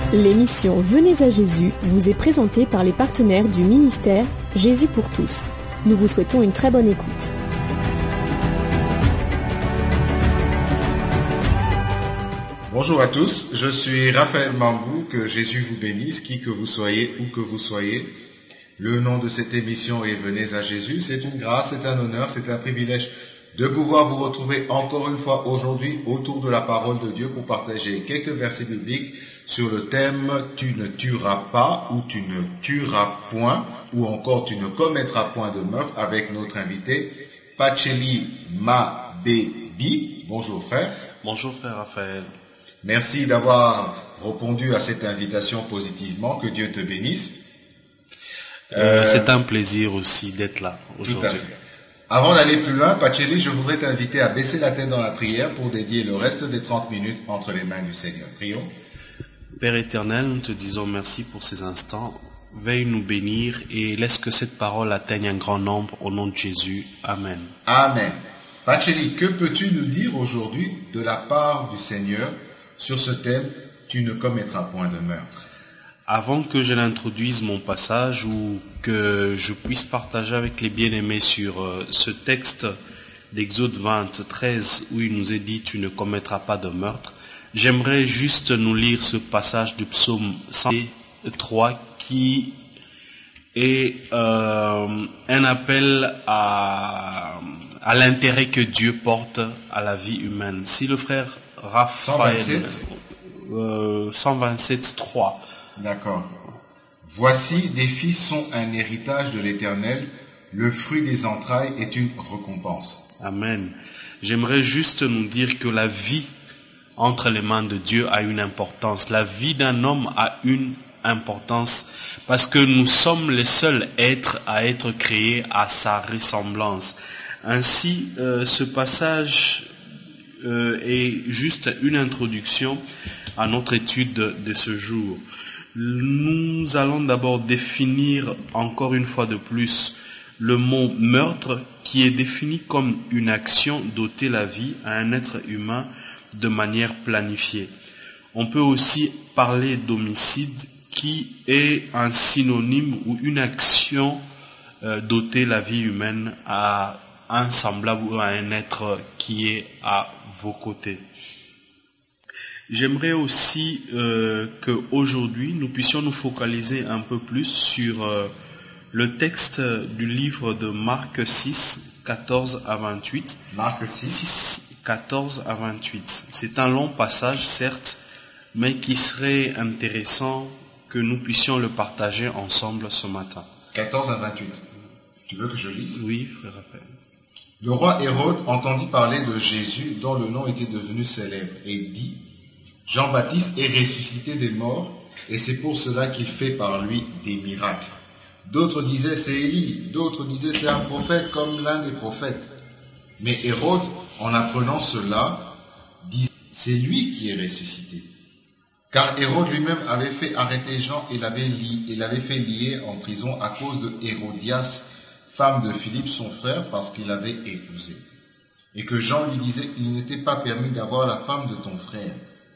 L'émission Venez à Jésus vous est présentée par les partenaires du ministère Jésus pour tous. Nous vous souhaitons une très bonne écoute. Bonjour à tous, je suis Raphaël Mambou, que Jésus vous bénisse, qui que vous soyez, où que vous soyez. Le nom de cette émission est Venez à Jésus. C'est une grâce, c'est un honneur, c'est un privilège de pouvoir vous retrouver encore une fois aujourd'hui autour de la parole de Dieu pour partager quelques versets bibliques sur le thème « Tu ne tueras pas » ou « Tu ne tueras point » ou encore « Tu ne commettras point de meurtre » avec notre invité Pacheli Mabebi. Bonjour frère. Bonjour frère Raphaël. Merci d'avoir répondu à cette invitation positivement. Que Dieu te bénisse. C'est un plaisir aussi d'être là aujourd'hui. Avant d'aller plus loin, Pacheli, je voudrais t'inviter à baisser la tête dans la prière pour dédier le reste des 30 minutes entre les mains du Seigneur. Prions. Père éternel, nous te disons merci pour ces instants. Veuille nous bénir et laisse que cette parole atteigne un grand nombre au nom de Jésus. Amen. Amen. Pacheli, que peux-tu nous dire aujourd'hui de la part du Seigneur sur ce thème « Tu ne commettras point de meurtre » ? Avant que je n'introduise mon passage ou que je puisse partager avec les bien-aimés sur ce texte d'Exode 13 où il nous est dit « Tu ne commettras pas de meurtre », j'aimerais juste nous lire ce passage du psaume 103 qui est un appel à l'intérêt que Dieu porte à la vie humaine. Si le frère Raphaël 127.3. D'accord. Voici, des fils sont un héritage de l'Éternel, le fruit des entrailles est une récompense. Amen. J'aimerais juste nous dire que la vie entre les mains de Dieu a une importance. La vie d'un homme a une importance parce que nous sommes les seuls êtres à être créés à sa ressemblance. Ainsi, ce passage est juste une introduction à notre étude de ce jour. Nous allons d'abord définir encore une fois de plus le mot meurtre qui est défini comme une action d'ôter la vie à un être humain de manière planifiée. On peut aussi parler d'homicide qui est un synonyme ou une action d'ôter la vie humaine à un semblable ou à un être qui est à vos côtés. J'aimerais aussi qu'aujourd'hui nous puissions nous focaliser un peu plus sur le texte du livre de Marc 6, 14 à 28. Marc 6, 14 à 28. C'est un long passage, certes, mais qui serait intéressant que nous puissions le partager ensemble ce matin. 14 à 28. Tu veux que je lise ? Oui, frère Raphaël. Le roi Hérode entendit parler de Jésus, dont le nom était devenu célèbre, et dit « Jean-Baptiste est ressuscité des morts, et c'est pour cela qu'il fait par lui des miracles. » D'autres disaient « C'est Élie », d'autres disaient « C'est un prophète comme l'un des prophètes. » Mais Hérode, en apprenant cela, dit « C'est lui qui est ressuscité. » Car Hérode lui-même avait fait arrêter Jean et l'avait fait lier en prison à cause de Hérodias, femme de Philippe son frère, parce qu'il l'avait épousée. Et que Jean lui disait qu'il n'était pas permis d'avoir la femme de ton frère.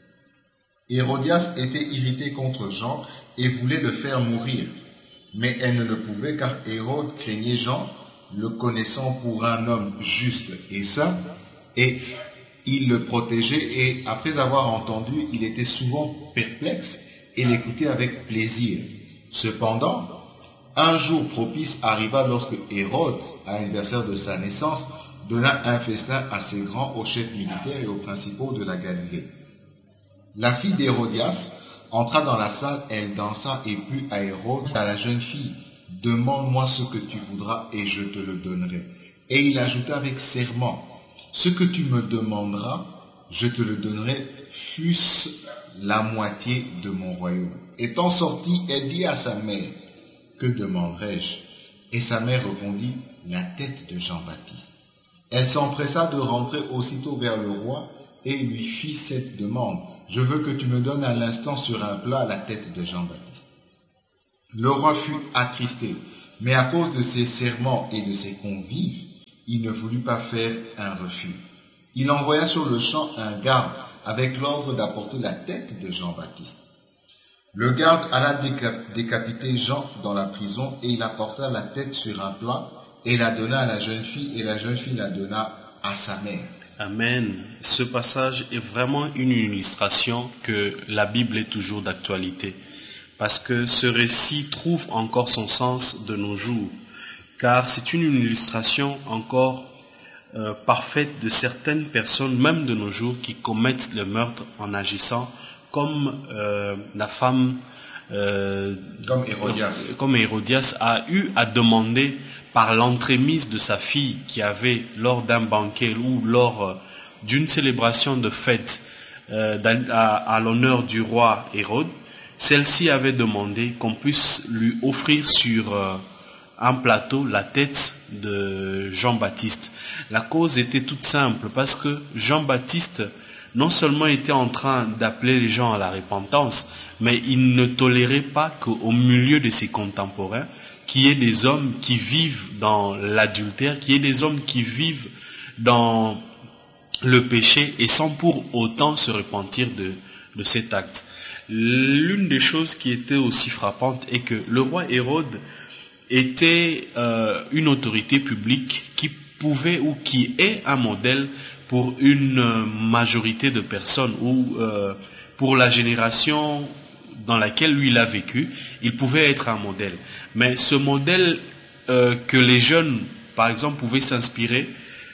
Hérodias était irritée contre Jean et voulait le faire mourir. Mais elle ne le pouvait car Hérode craignait Jean, le connaissant pour un homme juste et saint, et il le protégeait et après avoir entendu, il était souvent perplexe et l'écoutait avec plaisir. Cependant, un jour propice arriva lorsque Hérode, à l'anniversaire de sa naissance, donna un festin assez grand aux chefs militaires et aux principaux de la Galilée. La fille d'Hérodias entra dans la salle, elle dansa et plut à Hérode, à la jeune fille, « Demande-moi ce que tu voudras et je te le donnerai. » Et il ajouta avec serment, « Ce que tu me demanderas, je te le donnerai, fût-ce la moitié de mon royaume. » Étant sortie, elle dit à sa mère, « Que demanderai-je » Et sa mère répondit, « La tête de Jean-Baptiste. » Elle s'empressa de rentrer aussitôt vers le roi et lui fit cette demande. « Je veux que tu me donnes à l'instant sur un plat la tête de Jean-Baptiste. » Le roi fut attristé, mais à cause de ses serments et de ses convives, il ne voulut pas faire un refus. Il envoya sur le champ un garde avec l'ordre d'apporter la tête de Jean-Baptiste. Le garde alla décapiter Jean dans la prison et il apporta la tête sur un plat et la donna à la jeune fille et la jeune fille la donna à sa mère. Amen. Ce passage est vraiment une illustration que la Bible est toujours d'actualité. Parce que ce récit trouve encore son sens de nos jours. Car c'est une illustration encore parfaite de certaines personnes, même de nos jours, qui commettent le meurtre en agissant comme la femme comme Hérodias a eu à demander par l'entremise de sa fille qui avait lors d'un banquet ou lors d'une célébration de fête à l'honneur du roi Hérode. Celle-ci avait demandé qu'on puisse lui offrir sur un plateau la tête de Jean-Baptiste. La cause était toute simple parce que Jean-Baptiste non seulement était en train d'appeler les gens à la repentance, mais il ne tolérait pas qu'au milieu de ses contemporains, qu'il y ait des hommes qui vivent dans l'adultère, qu'il y ait des hommes qui vivent dans le péché et sans pour autant se repentir de cet acte. L'une des choses qui était aussi frappante est que le roi Hérode était une autorité publique qui pouvait ou qui est un modèle pour une majorité de personnes ou pour la génération dans laquelle lui il a vécu, il pouvait être un modèle. Mais ce modèle que les jeunes, par exemple, pouvaient s'inspirer,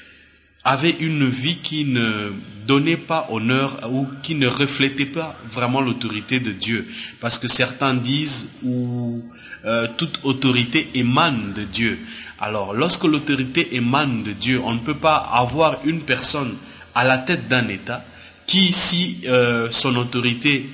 avait une vie qui ne donnait pas honneur ou qui ne reflétait pas vraiment l'autorité de Dieu. Parce que certains disent toute autorité émane de Dieu. Alors, lorsque l'autorité émane de Dieu, on ne peut pas avoir une personne à la tête d'un État qui, si son autorité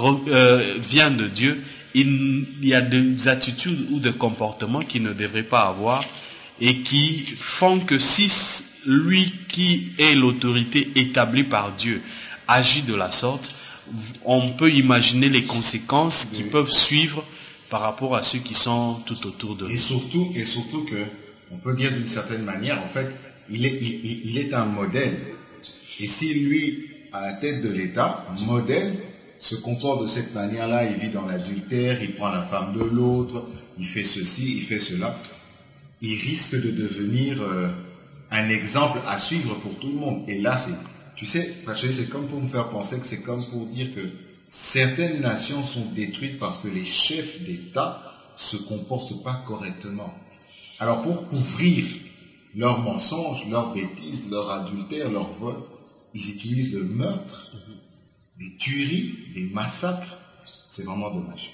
vient de Dieu, il y a des attitudes ou des comportements qu'il ne devrait pas avoir et qui font que si lui qui est l'autorité établie par Dieu agit de la sorte, on peut imaginer les conséquences qui peuvent suivre par rapport à ceux qui sont tout autour de nous. Et surtout que, on peut dire d'une certaine manière, en fait, il est un modèle. Et si lui, à la tête de l'État, modèle, se comporte de cette manière-là, il vit dans l'adultère, il prend la femme de l'autre, il fait ceci, il fait cela, il risque de devenir un exemple à suivre pour tout le monde. Et là, c'est comme pour me faire penser que c'est comme pour dire que certaines nations sont détruites parce que les chefs d'État se comportent pas correctement. Alors pour couvrir leurs mensonges, leurs bêtises, leur adultère, leur vol, ils utilisent le meurtre, des tueries, des massacres. C'est vraiment dommage.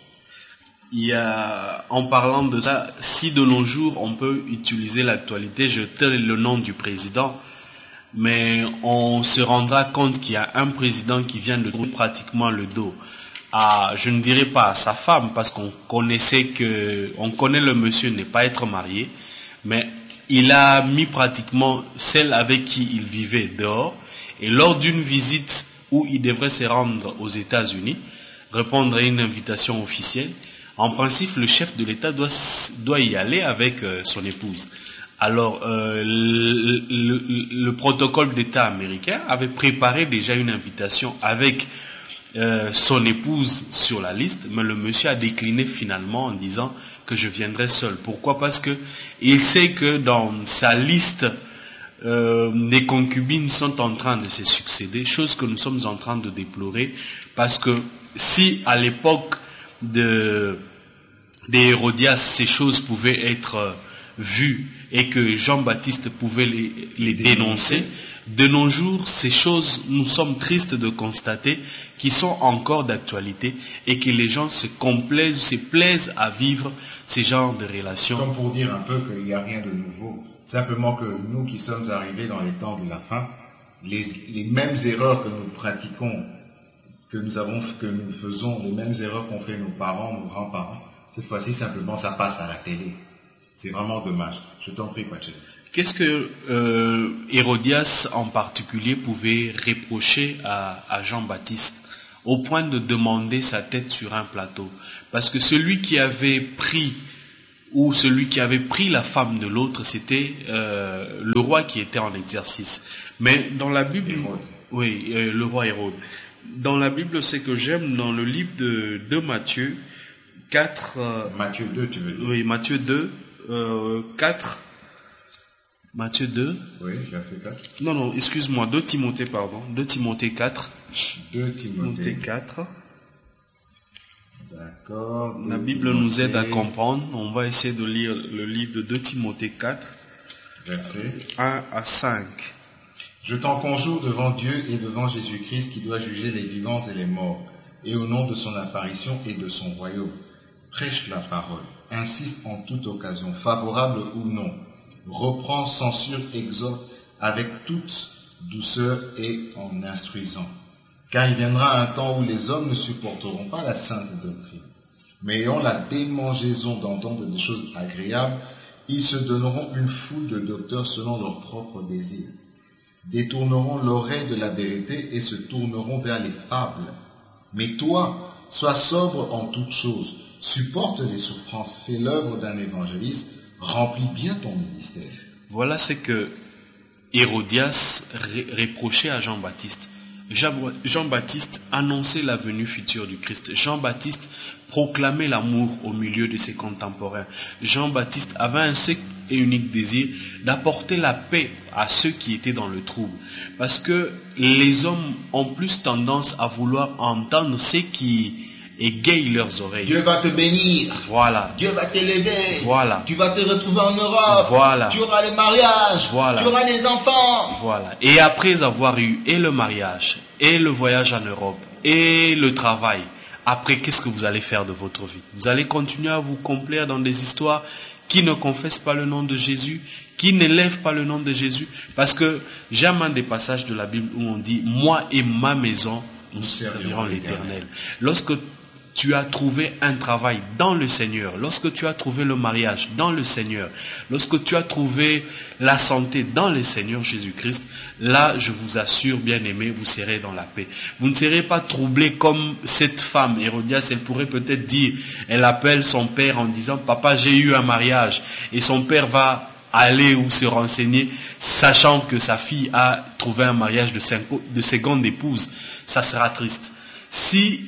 En parlant de ça, si de nos jours on peut utiliser l'actualité, je tais le nom du président, mais on se rendra compte qu'il y a un président qui vient de tourner pratiquement le dos à, je ne dirais pas à sa femme, parce qu'on connaît le monsieur n'est pas être marié, mais il a mis pratiquement celle avec qui il vivait dehors, et lors d'une visite où il devrait se rendre aux États-Unis, répondre à une invitation officielle, en principe, le chef de l'État doit y aller avec son épouse. Alors, le protocole d'État américain avait préparé déjà une invitation avec son épouse sur la liste, mais le monsieur a décliné finalement en disant que je viendrai seul. Pourquoi? Parce que il sait que dans sa liste, les concubines sont en train de se succéder, chose que nous sommes en train de déplorer, parce que si à l'époque des Hérodias, ces choses pouvaient être vues et que Jean-Baptiste pouvait les dénoncer, de nos jours, ces choses, nous sommes tristes de constater qu'ils sont encore d'actualité et que les gens se plaisent à vivre ces genres de relations. Comme pour dire un peu qu'il n'y a rien de nouveau. Simplement que nous qui sommes arrivés dans les temps de la fin, les mêmes erreurs que nous pratiquons, que nous faisons, les mêmes erreurs qu'ont fait nos parents, nos grands-parents, cette fois-ci, simplement, ça passe à la télé. C'est vraiment dommage. Je t'en prie, Pachel. Qu'est-ce que Hérodias en particulier pouvait reprocher à Jean-Baptiste au point de demander sa tête sur un plateau? Parce que celui qui avait pris la femme de l'autre, c'était le roi qui était en exercice. Mais dans la Bible, Hérode. Oui, le roi Hérode. dans la Bible, ce que j'aime dans le livre de Matthieu 4... Matthieu 2, tu veux dire? Oui, Matthieu 2, 4... Matthieu 2. Oui, verset 4. Non, excuse-moi, 2 Timothée, pardon. 2 Timothée 4. 2 Timothée 4. D'accord. La Bible nous aide à comprendre. On va essayer de lire le livre de 2 Timothée 4. Verset 1 à 5. Je t'en conjure devant Dieu et devant Jésus-Christ qui doit juger les vivants et les morts, et au nom de son apparition et de son royaume. Prêche la parole, insiste en toute occasion, favorable ou non. Reprend, censure, exhorte avec toute douceur et en instruisant. Car il viendra un temps où les hommes ne supporteront pas la sainte doctrine, mais ayant la démangeaison d'entendre des choses agréables, ils se donneront une foule de docteurs selon leurs propres désirs, détourneront l'oreille de la vérité et se tourneront vers les fables. Mais toi, sois sobre en toutes choses, supporte les souffrances, fais l'œuvre d'un évangéliste, remplis bien ton ministère. Voilà ce que Hérodias reprochait à Jean-Baptiste. Jean-Baptiste annonçait la venue future du Christ. Jean-Baptiste proclamait l'amour au milieu de ses contemporains. Jean-Baptiste avait un seul et unique désir d'apporter la paix à ceux qui étaient dans le trouble. Parce que les hommes ont plus tendance à vouloir entendre ce qui égaye leurs oreilles. Dieu va te bénir. Voilà. Dieu va t'élever. Voilà. Tu vas te retrouver en Europe. Voilà. Tu auras les mariages. Voilà. Tu auras des enfants. Voilà. Et après avoir eu et le mariage, et le voyage en Europe, et le travail, après, qu'est-ce que vous allez faire de votre vie? Vous allez continuer à vous complaire dans des histoires qui ne confessent pas le nom de Jésus, qui n'élèvent pas le nom de Jésus. Parce que j'aime un des passages de la Bible où on dit « Moi et ma maison, nous servirons l'Éternel ». Lorsque tu as trouvé un travail dans le Seigneur, lorsque tu as trouvé le mariage dans le Seigneur, lorsque tu as trouvé la santé dans le Seigneur Jésus-Christ, là, je vous assure, bien-aimés, vous serez dans la paix. Vous ne serez pas troublés comme cette femme, Hérodias, elle pourrait peut-être dire, elle appelle son père en disant, papa, j'ai eu un mariage, et son père va aller ou se renseigner, sachant que sa fille a trouvé un mariage de seconde épouse. Ça sera triste. Si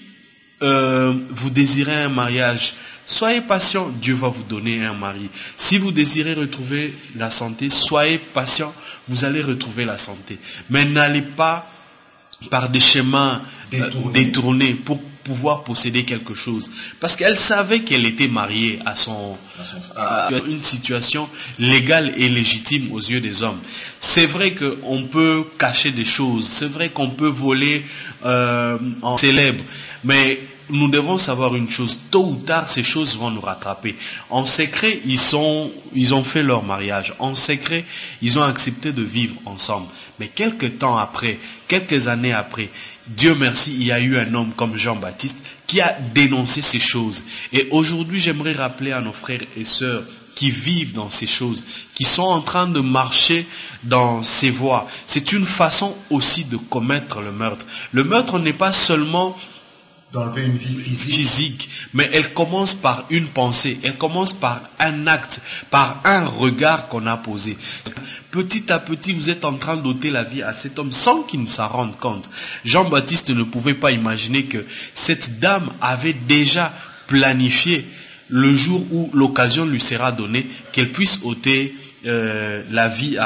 vous désirez un mariage, soyez patient, Dieu va vous donner un mari. Si vous désirez retrouver la santé, soyez patient, vous allez retrouver la santé. Mais n'allez pas par des chemins détournés pour pouvoir posséder quelque chose. Parce qu'elle savait qu'elle était mariée à une situation légale et légitime aux yeux des hommes. C'est vrai qu'on peut cacher des choses, c'est vrai qu'on peut voler en célèbre, mais nous devons savoir une chose, tôt ou tard, ces choses vont nous rattraper. En secret, ils ont fait leur mariage. En secret, ils ont accepté de vivre ensemble. Mais quelques temps après, quelques années après, Dieu merci, il y a eu un homme comme Jean-Baptiste qui a dénoncé ces choses. Et aujourd'hui, j'aimerais rappeler à nos frères et sœurs qui vivent dans ces choses, qui sont en train de marcher dans ces voies. C'est une façon aussi de commettre le meurtre. Le meurtre n'est pas seulement d'enlever une vie physique, mais elle commence par une pensée, elle commence par un acte, par un regard qu'on a posé. Petit à petit, vous êtes en train d'ôter la vie à cet homme sans qu'il ne s'en rende compte. Jean-Baptiste ne pouvait pas imaginer que cette dame avait déjà planifié le jour où l'occasion lui sera donnée qu'elle puisse ôter la vie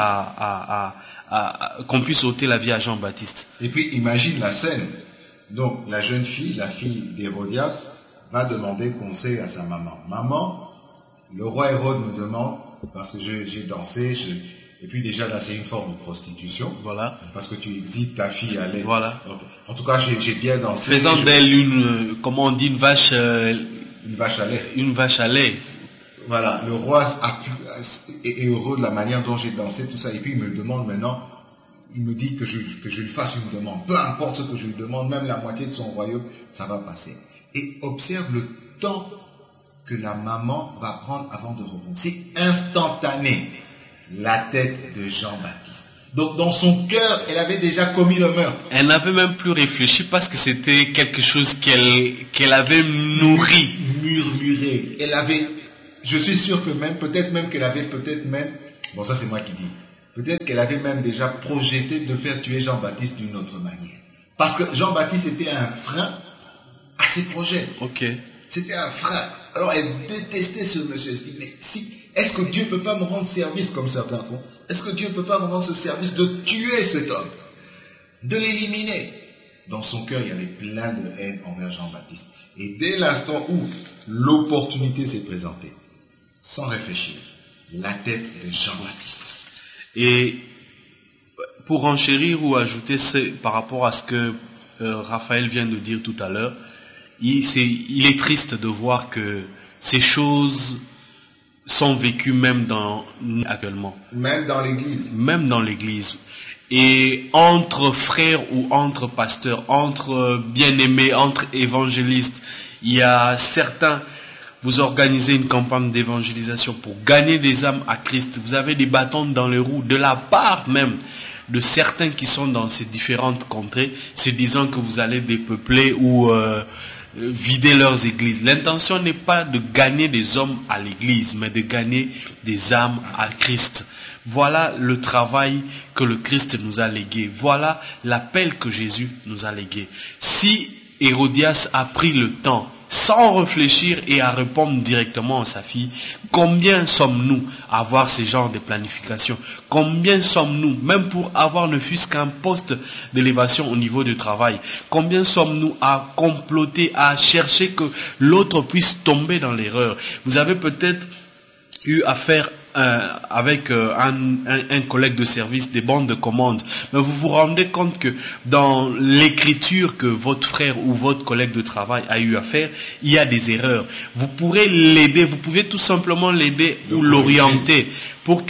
qu'on puisse ôter la vie à Jean-Baptiste. Et puis imagine la scène. Donc, la jeune fille, la fille d'Hérodias, va demander conseil à sa maman. Maman, le roi Hérode me demande, parce que j'ai dansé, et puis déjà là, c'est une forme de prostitution. Voilà. Parce que tu exites ta fille à l'aide. Voilà. En tout cas, j'ai bien dansé. Faisant d'elle comment on dit, une vache à lait. Une vache à lait. Voilà. Le roi est heureux de la manière dont j'ai dansé, tout ça. Et puis, il me demande maintenant, il me dit que je lui fasse une demande. Peu importe ce que je lui demande, même la moitié de son royaume, ça va passer. Et observe le temps que la maman va prendre avant de répondre. C'est instantané. La tête de Jean-Baptiste. Donc dans son cœur, elle avait déjà commis le meurtre. Elle n'avait même plus réfléchi parce que c'était quelque chose qu'elle avait nourri. Murmuré. Elle avait, je suis sûr que bon ça c'est moi qui dis, peut-être qu'elle avait même déjà projeté de faire tuer Jean-Baptiste d'une autre manière. Parce que Jean-Baptiste était un frein à ses projets. Ok. C'était un frein. Alors elle détestait ce monsieur. Elle se dit, mais est-ce que Dieu ne peut pas me rendre service comme certains font? Est-ce que Dieu ne peut pas me rendre ce service de tuer cet homme? De l'éliminer? Dans son cœur, il y avait plein de haine envers Jean-Baptiste. Et dès l'instant où l'opportunité s'est présentée, sans réfléchir, la tête de Jean-Baptiste. Et pour enchérir ou ajouter par rapport à ce que Raphaël vient de dire tout à l'heure, il est triste de voir que ces choses sont vécues même actuellement. Même dans l'église. Même dans l'église. Et entre frères ou entre pasteurs, entre bien-aimés, entre évangélistes, il y a certains, vous organisez une campagne d'évangélisation pour gagner des âmes à Christ. Vous avez des bâtons dans les roues de la part même de certains qui sont dans ces différentes contrées, se disant que vous allez dépeupler ou vider leurs églises. L'intention n'est pas de gagner des hommes à l'église, mais de gagner des âmes à Christ. Voilà le travail que le Christ nous a légué. Voilà l'appel que Jésus nous a légué. Si Hérodias a pris le temps, sans réfléchir et à répondre directement à sa fille, combien sommes-nous à avoir ce genre de planification? Combien sommes-nous, même pour avoir ne fût-ce qu'un poste d'élévation au niveau du travail, combien sommes-nous à comploter, à chercher que l'autre puisse tomber dans l'erreur? Vous avez peut-être eu affaire avec un collègue de service des bandes de commandes, mais vous vous rendez compte que dans l'écriture que votre frère ou votre collègue de travail a eu à faire, il y a des erreurs. Vous pourrez l'aider, vous pouvez tout simplement l'aider ou l'orienter pour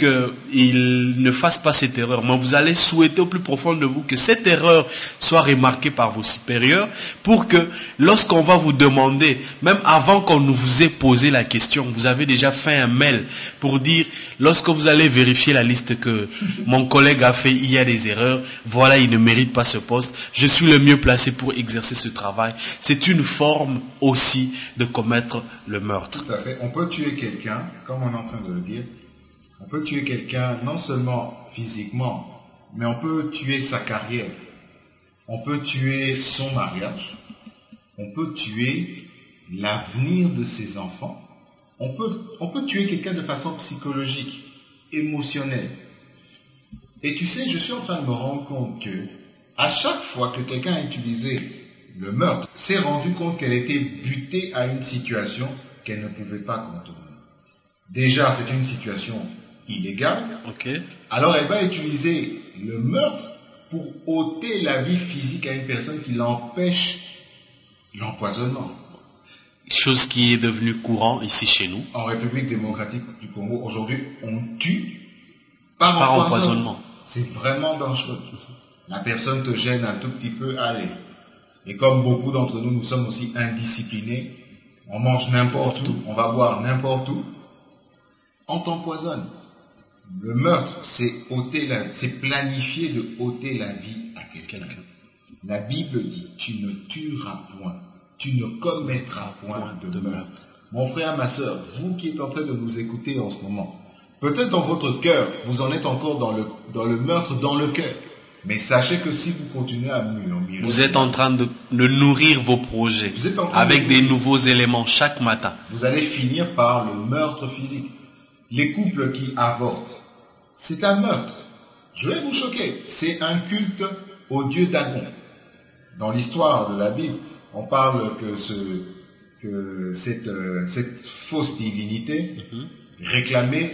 qu'il ne fasse pas cette erreur. Mais vous allez souhaiter au plus profond de vous que cette erreur soit remarquée par vos supérieurs pour que lorsqu'on va vous demander, même avant qu'on ne vous ait posé la question, vous avez déjà fait un mail pour dire, lorsque vous allez vérifier la liste que mon collègue a fait, il y a des erreurs, voilà, il ne mérite pas ce poste, je suis le mieux placé pour exercer ce travail. C'est une forme aussi de commettre le meurtre. Tout à fait. On peut tuer quelqu'un, comme on est en train de le dire, on peut tuer quelqu'un non seulement physiquement, mais on peut tuer sa carrière, on peut tuer son mariage, on peut tuer l'avenir de ses enfants, on peut tuer quelqu'un de façon psychologique, émotionnelle. Et tu sais, je suis en train de me rendre compte que à chaque fois que quelqu'un a utilisé le meurtre, s'est rendu compte qu'elle était butée à une situation qu'elle ne pouvait pas contourner. Déjà, c'est une situation illégale. Okay. Alors, elle va utiliser le meurtre pour ôter la vie physique à une personne qui l'empêche l'empoisonnement. Chose qui est devenue courant ici chez nous. En République démocratique du Congo, aujourd'hui, on tue par empoisonnement. C'est vraiment dangereux. La personne te gêne un tout petit peu, allez. Et comme beaucoup d'entre nous, nous sommes aussi indisciplinés, on mange n'importe où, on va boire n'importe où, on t'empoisonne. Le meurtre, c'est planifier de ôter la vie à quelqu'un. La Bible dit, tu ne tueras point, tu ne commettras point de meurtre. Mon frère, ma sœur, vous qui êtes en train de nous écouter en ce moment, peut-être dans votre cœur, vous en êtes encore dans le meurtre dans le cœur. Mais sachez que si vous continuez à murmurer, vous êtes en train de nourrir vos projets avec des nouveaux éléments chaque matin. Vous allez finir par le meurtre physique. Les couples qui avortent, c'est un meurtre. Je vais vous choquer. C'est un culte au dieu Dagon. Dans l'histoire de la Bible, on parle que cette fausse divinité réclamait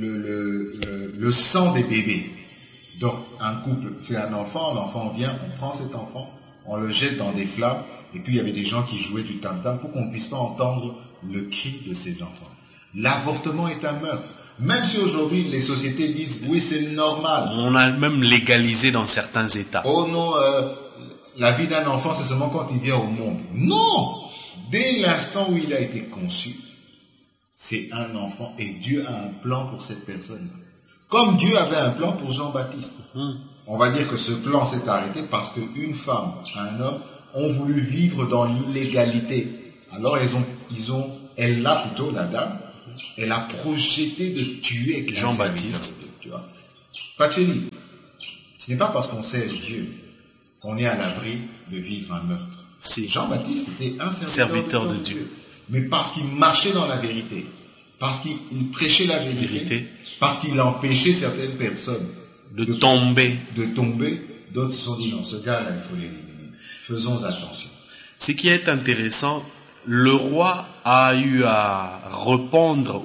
le sang des bébés. Donc, un couple fait un enfant, l'enfant vient, on prend cet enfant, on le jette dans des flammes, et puis il y avait des gens qui jouaient du tam-tam pour qu'on ne puisse pas entendre le cri de ces enfants. L'avortement est un meurtre. Même si aujourd'hui les sociétés disent oui, c'est normal. On a même légalisé dans certains États. Oh non, la vie d'un enfant, c'est seulement quand il vient au monde. Non! Dès l'instant où il a été conçu, c'est un enfant et Dieu a un plan pour cette personne. Comme Dieu avait un plan pour Jean-Baptiste. On va dire que ce plan s'est arrêté parce qu'une femme, un homme, ont voulu vivre dans l'illégalité. Alors elle l'a plutôt, la dame, elle a projeté de tuer Jean-Baptiste. Tu vois. Pacheli, ce n'est pas parce qu'on sert Dieu qu'on est à l'abri de vivre un meurtre. Si. Jean-Baptiste était un Serviteur de Dieu. Mais parce qu'il marchait dans la vérité, parce qu'il prêchait la vérité, parce qu'il empêchait certaines personnes de tomber. D'autres se sont dit non, ce gars-là, il faut l'éliminer. Faisons attention. Ce qui est intéressant, le roi a eu à répondre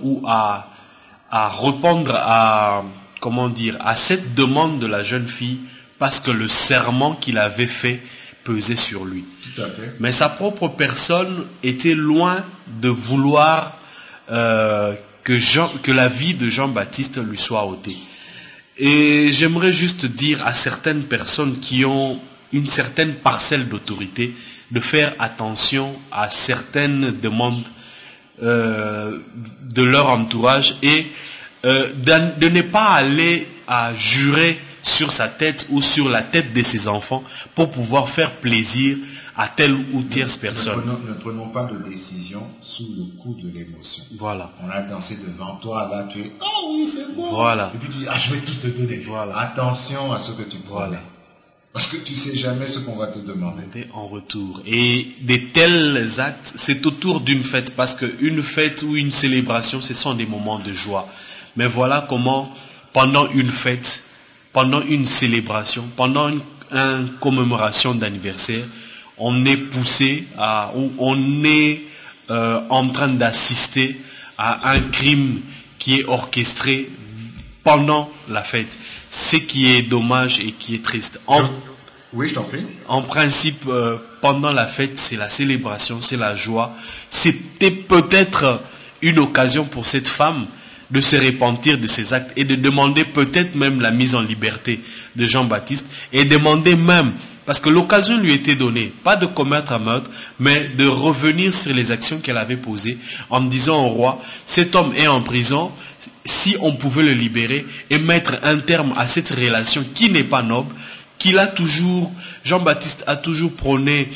à cette demande de la jeune fille parce que le serment qu'il avait fait pesait sur lui. Tout à fait. Mais sa propre personne était loin de vouloir que la vie de Jean-Baptiste lui soit ôtée. Et j'aimerais juste dire à certaines personnes qui ont une certaine parcelle d'autorité de faire attention à certaines demandes de leur entourage et de ne pas aller à jurer sur sa tête ou sur la tête de ses enfants pour pouvoir faire plaisir à telle ou tierce personne. Ne prenons pas de décision sous le coup de l'émotion. Voilà. On a dansé devant toi, là tu es « Oh oui, c'est bon !» Voilà. Et puis tu dis « Ah, je vais tout te donner. » Voilà. Attention à ce que tu promets. Voilà. Parce que tu ne sais jamais ce qu'on va te demander. En retour. Et de tels actes, c'est autour d'une fête. Parce qu'une fête ou une célébration, ce sont des moments de joie. Mais voilà comment, pendant une fête, pendant une célébration, pendant une commémoration d'anniversaire, on est poussé on est en train d'assister à un crime qui est orchestré pendant la fête. Ce qui est dommage et qui est triste. Oui, je t'en prie. En principe, pendant la fête, c'est la célébration, c'est la joie. C'était peut-être une occasion pour cette femme de se repentir de ses actes et de demander peut-être même la mise en liberté de Jean-Baptiste et demander même, parce que l'occasion lui était donnée, pas de commettre un meurtre, mais de revenir sur les actions qu'elle avait posées en disant au roi, cet homme est en prison, si on pouvait le libérer et mettre un terme à cette relation qui n'est pas noble, Jean-Baptiste a toujours prôné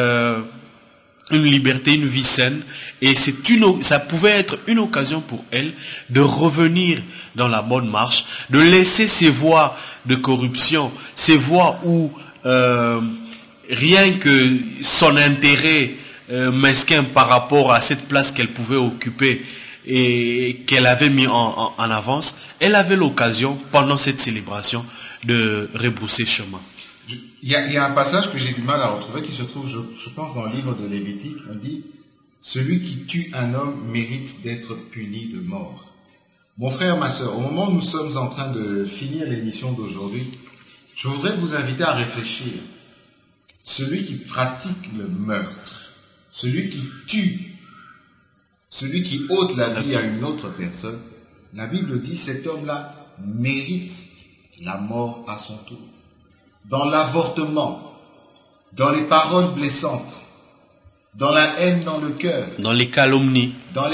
une liberté, une vie saine, et ça pouvait être une occasion pour elle de revenir dans la bonne marche, de laisser ces voies de corruption, ces voies où rien que son intérêt mesquin par rapport à cette place qu'elle pouvait occuper et qu'elle avait mis en avance, elle avait l'occasion pendant cette célébration de rebrousser chemin. Il y a un passage que j'ai du mal à retrouver qui se trouve, je pense, dans le livre de Lévitique. On dit « Celui qui tue un homme mérite d'être puni de mort ». Mon frère, ma sœur, au moment où nous sommes en train de finir l'émission d'aujourd'hui, je voudrais vous inviter à réfléchir. Celui qui pratique le meurtre, celui qui tue, celui qui ôte la vie à une autre personne, la Bible dit cet homme-là mérite la mort à son tour. Dans l'avortement, dans les paroles blessantes, dans la haine dans le cœur, dans les calomnies.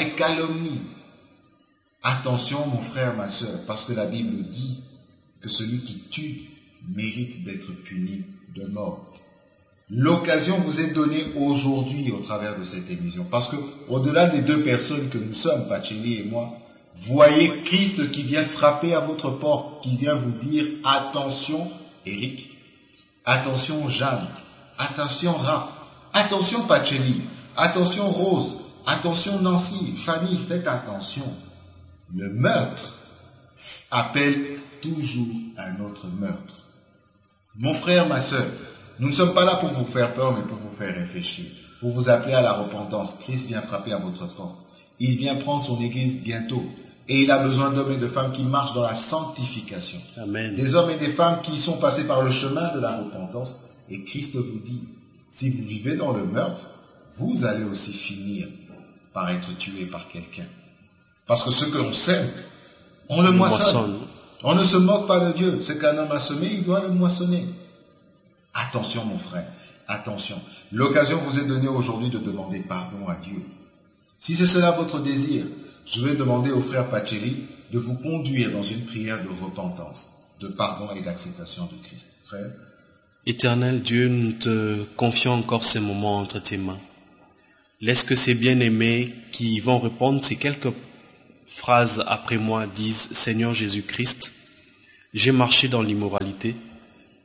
Attention mon frère, ma sœur, parce que la Bible dit que celui qui tue mérite d'être puni de mort. L'occasion vous est donnée aujourd'hui au travers de cette émission, parce que au-delà des deux personnes que nous sommes, Pacheli et moi, voyez Christ qui vient frapper à votre porte, qui vient vous dire attention Eric, attention Jeanne, attention Raph, attention Pacheli, attention Rose, attention Nancy, famille, faites attention. Le meurtre appelle toujours un autre meurtre. Mon frère, ma sœur, nous ne sommes pas là pour vous faire peur, mais pour vous faire réfléchir, pour vous appeler à la repentance. Christ vient frapper à votre porte. Il vient prendre son église bientôt. Et il a besoin d'hommes et de femmes qui marchent dans la sanctification. Amen. Des hommes et des femmes qui sont passés par le chemin de la repentance. Et Christ vous dit, si vous vivez dans le meurtre, vous allez aussi finir par être tué par quelqu'un. Parce que ce que l'on sème, on le moissonne. On ne se moque pas de Dieu. Ce qu'un homme a semé, il doit le moissonner. Attention mon frère, attention. L'occasion vous est donnée aujourd'hui de demander pardon à Dieu. Si c'est cela votre désir, je vais demander au frère Pacheli de vous conduire dans une prière de repentance, de pardon et d'acceptation de Christ. Frère. Éternel Dieu, nous te confions encore ces moments entre tes mains. Laisse que ces bien-aimés qui vont répondre ces quelques phrases après moi disent « Seigneur Jésus-Christ, j'ai marché dans l'immoralité,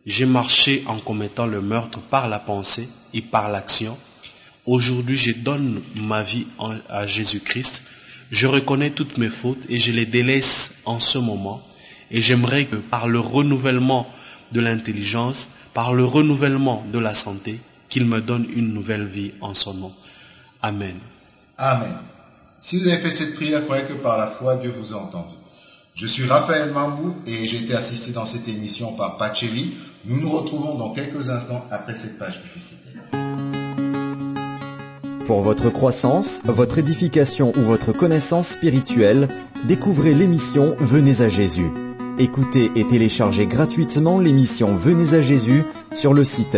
J'ai marché en commettant le meurtre par la pensée et par l'action. Aujourd'hui, je donne ma vie à Jésus-Christ. Je reconnais toutes mes fautes et je les délaisse en ce moment. Et j'aimerais que par le renouvellement de l'intelligence, par le renouvellement de la santé, qu'il me donne une nouvelle vie en son nom. Amen. Amen. Si vous avez fait cette prière, croyez que par la foi, Dieu vous a entendu. Je suis Raphaël Mambou et j'ai été assisté dans cette émission par Pacheli. Nous nous retrouvons dans quelques instants après cette page publicitaire. Pour votre croissance, votre édification ou votre connaissance spirituelle, découvrez l'émission Venez à Jésus. Écoutez et téléchargez gratuitement l'émission Venez à Jésus sur le site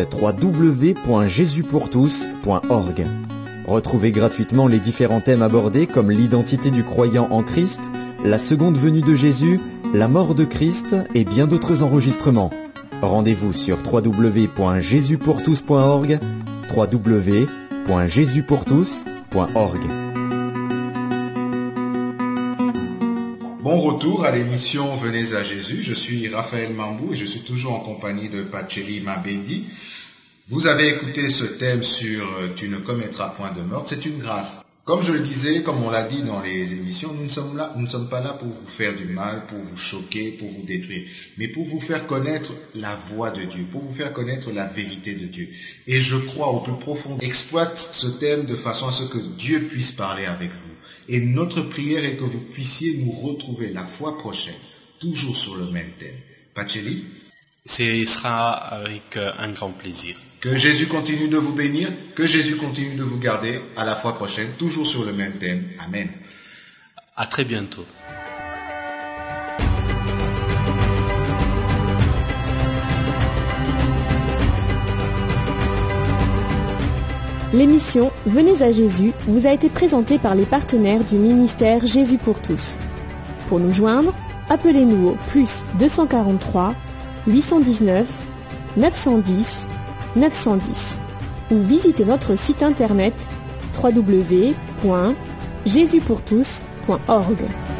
www.jesuspourtous.org. Retrouvez gratuitement les différents thèmes abordés comme l'identité du croyant en Christ, la seconde venue de Jésus, la mort de Christ et bien d'autres enregistrements. Rendez-vous sur www.jesuspourtous.org, www.jesuspourtous.org. Bon retour à l'émission Venez à Jésus. Je suis Raphaël Mambou et je suis toujours en compagnie de Pacheli Mabedi. Vous avez écouté ce thème sur « Tu ne commettras point de meurtre ». C'est une grâce. Comme je le disais, comme on l'a dit dans les émissions, nous ne sommes pas là pour vous faire du mal, pour vous choquer, pour vous détruire, mais pour vous faire connaître la voix de Dieu, pour vous faire connaître la vérité de Dieu. Et je crois au plus profond, exploite ce thème de façon à ce que Dieu puisse parler avec vous. Et notre prière est que vous puissiez nous retrouver la fois prochaine, toujours sur le même thème. Pacheli? Ce sera avec un grand plaisir. Que Jésus continue de vous bénir, que Jésus continue de vous garder. À la fois prochaine, toujours sur le même thème. Amen. À très bientôt. L'émission Venez à Jésus vous a été présentée par les partenaires du ministère Jésus pour tous. Pour nous joindre, appelez-nous au +243 819 910 910 ou visitez notre site internet www.jesuspourtous.org.